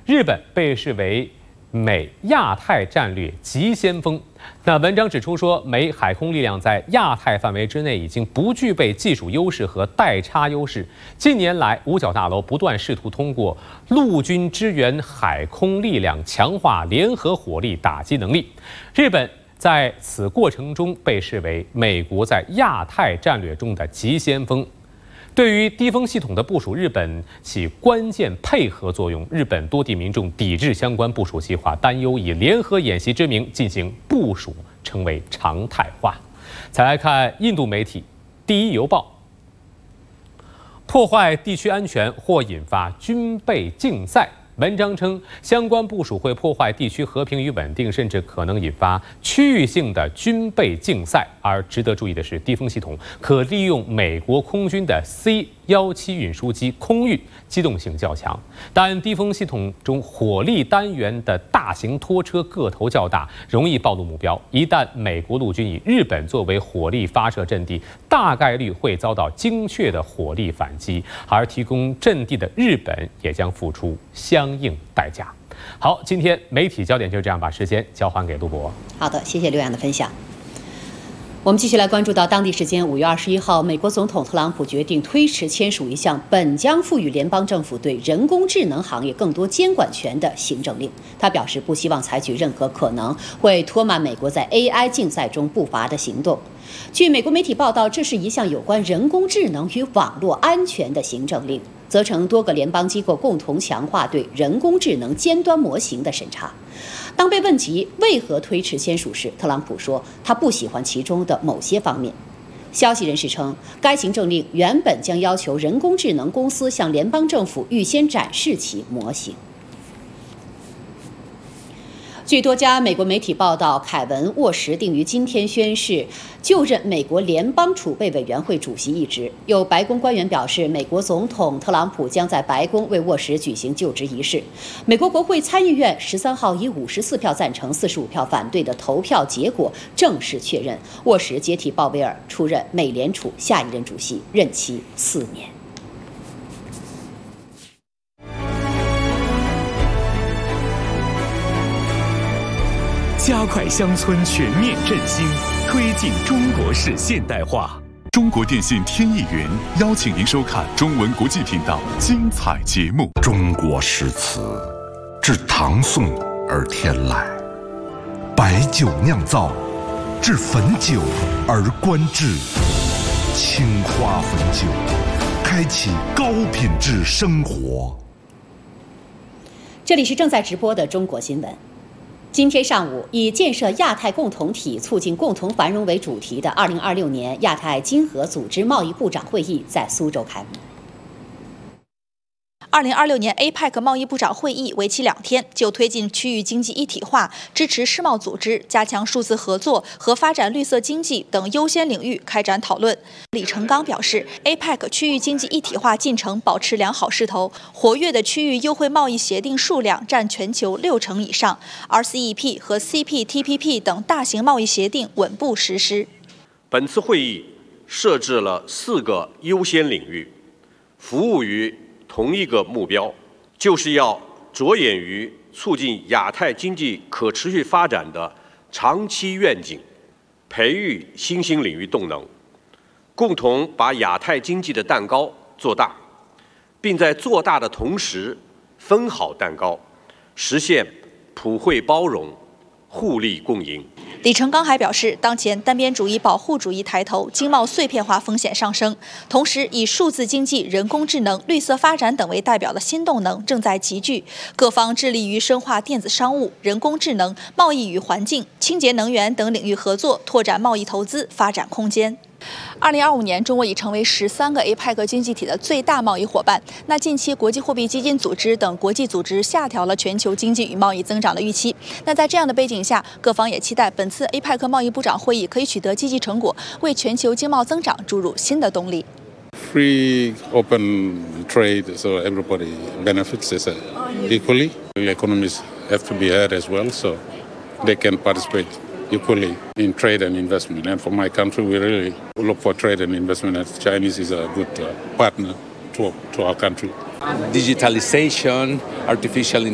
日本被视为美亚太战略急先锋。那文章指出说，美海空力量在亚太范围之内已经不具备技术优势和代差优势。近年来，五角大楼不断试图通过陆军支援海空力量，强化联合火力打击能力。日本在此过程中被视为美国在亚太战略中的急先锋。对于低风系统的部署，日本起关键配合作用。日本多地民众抵制相关部署计划，担忧以联合演习之名进行部署成为常态化。再来看印度媒体《第一邮报》，破坏地区安全或引发军备竞赛。文章称，相关部署会破坏地区和平与稳定，甚至可能引发区域性的军备竞赛。而值得注意的是，低风系统可利用美国空军的 C-17运输机空域，机动性较强。但低风系统中火力单元的大型拖车个头较大，容易暴露目标。一旦美国陆军以日本作为火力发射阵地，大概率会遭到精确的火力反击，而提供阵地的日本也将付出相应代价。好，今天媒体焦点就这样，把时间交还给陆博。 好的，谢谢刘洋的分享。我们继续来关注到当地时间5月21号，美国总统特朗普决定推迟签署一项本将赋予联邦政府对人工智能行业更多监管权的行政令。他表示不希望采取任何可能会拖慢美国在 AI 竞赛中步伐的行动。据美国媒体报道，这是一项有关人工智能与网络安全的行政令，责成多个联邦机构共同强化对人工智能尖端模型的审查。当被问及为何推迟签署时，特朗普说他不喜欢其中的某些方面。消息人士称，该行政令原本将要求人工智能公司向联邦政府预先展示其模型。据多家美国媒体报道，凯文·沃什定于今天宣誓就任美国联邦储备委员会主席一职。有白宫官员表示，美国总统特朗普将在白宫为沃什举行就职仪式。美国国会参议院13号以54票赞成、45票反对的投票结果正式确认，沃什接替鲍威尔出任美联储下一任主席，任期4年。 加快乡村全面振兴，推进中国式现代化。 中国电信天意云邀请您收看中文国际频道精彩节目。 中国诗词自唐宋而天来，白酒酿造，至汾酒而观致。青花汾酒，开启高品质生活。 这里是正在直播的中国新闻。今天上午，以建设亚太共同体、促进共同繁荣为主题的2026年亚太经合组织贸易部长会议在苏州开幕。 2026年 APEC 贸易部长会议为期2天，就推进区域经济一体化、支持世贸组织、加强数字合作和发展绿色经济等优先领域开展讨论。李成钢表示 ，APEC 区域经济一体化进程保持良好势头，活跃的区域优惠贸易协定数量占全球60%以上 ，RCEP 和 CPTPP 等大型贸易协定稳步实施。 本次会议设置了4个优先领域，服务于同一个目标，就是要着眼于促进亚太经济可持续发展的长期愿景，培育新兴领域动能，共同把亚太经济的蛋糕做大，并在做大的同时分好蛋糕，实现普惠包容、互利共赢。 李成钢还表示，当前单边主义、保护主义抬头，经贸碎片化风险上升，同时以数字经济、人工智能、绿色发展等为代表的新动能正在集聚，各方致力于深化电子商务、人工智能、贸易与环境、清洁能源等领域合作，拓展贸易投资发展空间。2025年，中国已成为13个 APEC 经济体的最大贸易伙伴。那近期，国际货币基金组织等国际组织下调了全球经济与贸易增长的预期。那在这样的背景下，各方也期待本次 APEC 贸易部长会议可以取得积极成果，为全球经贸增长注入新的动力。 Free, open trade, so everybody benefits equally. The economies have to be heard as well, so they can participate equally in trade and investment. And for my country, we really look for trade and investment, as Chinese is a good partner to our country. Digitalization, artificial